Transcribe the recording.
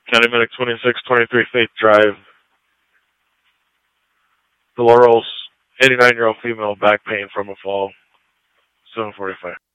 County Medic 2623 Faith Drive. The Laurels, 89-year-old female, back pain from a fall. 7:45.